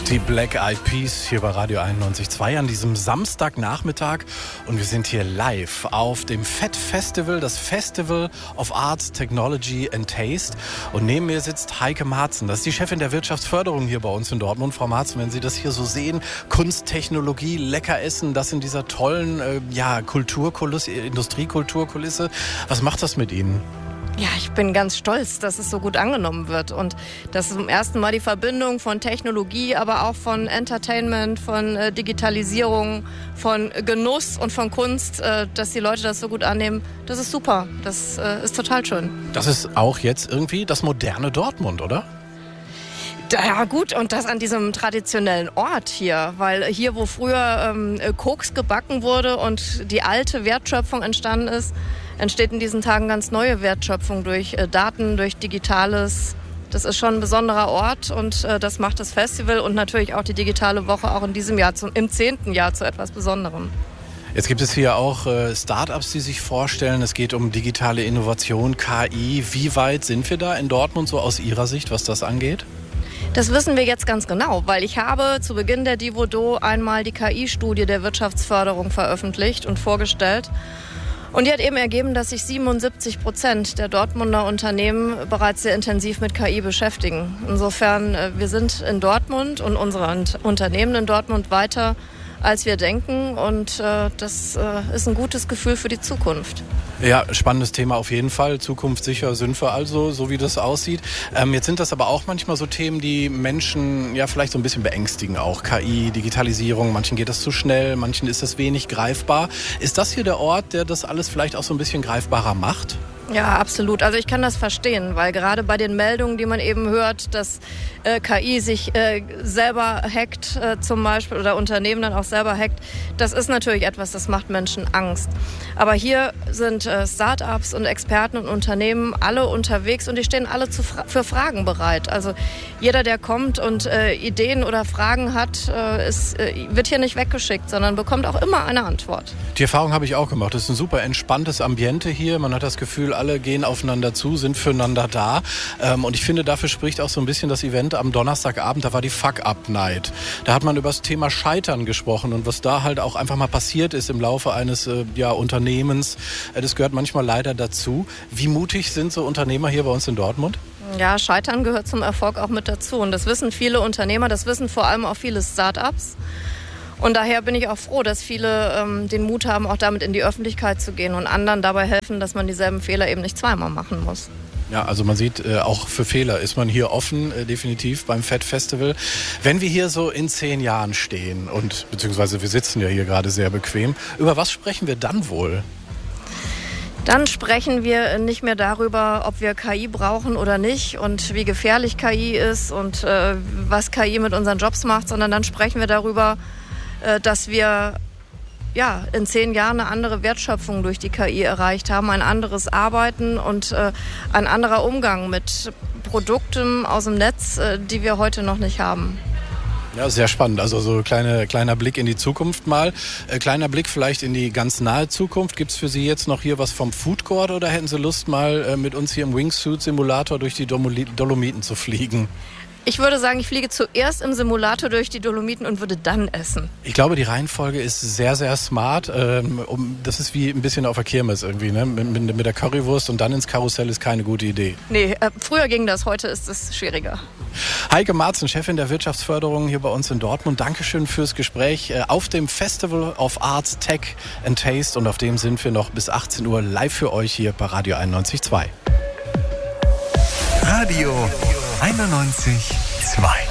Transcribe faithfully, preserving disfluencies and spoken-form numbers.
Die Black Eyed Peas hier bei Radio einundneunzig Komma zwei an diesem Samstagnachmittag und wir sind hier live auf dem Fett Festival, das Festival of Arts, Technology and Taste, und neben mir sitzt Heike Marzen, das ist die Chefin der Wirtschaftsförderung hier bei uns in Dortmund. Frau Marzen, wenn Sie das hier so sehen, Kunst, Technologie, lecker essen, das in dieser tollen äh, ja, Kulturkulisse, Industriekulturkulisse, was macht das mit Ihnen? Ja, ich bin ganz stolz, dass es so gut angenommen wird und dass zum ersten Mal die Verbindung von Technologie, aber auch von Entertainment, von äh, Digitalisierung, von Genuss und von Kunst, äh, dass die Leute das so gut annehmen, das ist super. Das äh, ist total schön. Das ist auch jetzt irgendwie das moderne Dortmund, oder? Ja gut, und das an diesem traditionellen Ort hier, weil hier, wo früher ähm, Koks gebacken wurde und die alte Wertschöpfung entstanden ist, entsteht in diesen Tagen ganz neue Wertschöpfung durch äh, Daten, durch Digitales. Das ist schon ein besonderer Ort und äh, das macht das Festival und natürlich auch die digitale Woche auch in diesem Jahr, zum, im zehnten Jahr zu etwas Besonderem. Jetzt gibt es hier auch äh, Start-ups, die sich vorstellen. Es geht um digitale Innovation, K I. Wie weit sind wir da in Dortmund so aus Ihrer Sicht, was das angeht? Das wissen wir jetzt ganz genau, weil ich habe zu Beginn der Divodo einmal die K I-Studie der Wirtschaftsförderung veröffentlicht und vorgestellt. Und die hat eben ergeben, dass sich siebenundsiebzig Prozent der Dortmunder Unternehmen bereits sehr intensiv mit K I beschäftigen. Insofern, wir sind in Dortmund und unsere Unternehmen in Dortmund weiter, als wir denken. Und äh, das äh, ist ein gutes Gefühl für die Zukunft. Ja, spannendes Thema auf jeden Fall. Zukunftssicher sind wir also, so wie das aussieht. Ähm, jetzt sind das aber auch manchmal so Themen, die Menschen ja vielleicht so ein bisschen beängstigen auch. K I, Digitalisierung, manchen geht das zu schnell, manchen ist das wenig greifbar. Ist das hier der Ort, der das alles vielleicht auch so ein bisschen greifbarer macht? Ja, absolut. Also ich kann das verstehen, weil gerade bei den Meldungen, die man eben hört, dass äh, K I sich äh, selber hackt äh, zum Beispiel oder Unternehmen dann auch selber hackt, das ist natürlich etwas, das macht Menschen Angst. Aber hier sind äh, Start-ups und Experten und Unternehmen alle unterwegs und die stehen alle zu fra- für Fragen bereit. Also jeder, der kommt und äh, Ideen oder Fragen hat, äh, ist, äh, wird hier nicht weggeschickt, sondern bekommt auch immer eine Antwort. Die Erfahrung habe ich auch gemacht. Das ist ein super entspanntes Ambiente hier. Man hat das Gefühl, alle gehen aufeinander zu, sind füreinander da. Ähm, und ich finde, dafür spricht auch so ein bisschen das Event am Donnerstagabend. Da war die Fuck-Up-Night. Da hat man über das Thema Scheitern gesprochen und was da halt auch einfach mal passiert ist im Laufe eines äh, ja, Unternehmens. Äh, das gehört manchmal leider dazu. Wie mutig sind so Unternehmer hier bei uns in Dortmund? Ja, Scheitern gehört zum Erfolg auch mit dazu. Und das wissen viele Unternehmer, das wissen vor allem auch viele Start-ups. Und daher bin ich auch froh, dass viele ähm, den Mut haben, auch damit in die Öffentlichkeit zu gehen und anderen dabei helfen, dass man dieselben Fehler eben nicht zweimal machen muss. Ja, also man sieht, äh, auch für Fehler ist man hier offen, äh, definitiv beim Fett Festival. Wenn wir hier so in zehn Jahren stehen und beziehungsweise wir sitzen ja hier gerade sehr bequem, über was sprechen wir dann wohl? Dann sprechen wir nicht mehr darüber, ob wir K I brauchen oder nicht und wie gefährlich K I ist und äh, was K I mit unseren Jobs macht, sondern dann sprechen wir darüber, dass wir ja, in zehn Jahren eine andere Wertschöpfung durch die K I erreicht haben, ein anderes Arbeiten und äh, ein anderer Umgang mit Produkten aus dem Netz, äh, die wir heute noch nicht haben. Ja, sehr spannend. Also so kleine, kleiner Blick in die Zukunft mal. Äh, kleiner Blick vielleicht in die ganz nahe Zukunft. Gibt es für Sie jetzt noch hier was vom Food Court oder hätten Sie Lust, mal äh, mit uns hier im Wingsuit-Simulator durch die Dolomiten zu fliegen? Ich würde sagen, ich fliege zuerst im Simulator durch die Dolomiten und würde dann essen. Ich glaube, die Reihenfolge ist sehr, sehr smart. Ähm, um, das ist wie ein bisschen auf der Kirmes irgendwie, ne? Mit, mit, mit der Currywurst und dann ins Karussell ist keine gute Idee. Nee, äh, früher ging das, heute ist es schwieriger. Heike Marzen, Chefin der Wirtschaftsförderung hier bei uns in Dortmund. Dankeschön fürs Gespräch äh, auf dem Festival of Arts, Tech and Taste. Und auf dem sind wir noch bis achtzehn Uhr live für euch hier bei Radio einundneunzig Komma zwei. Radio einundneunzig Komma zwei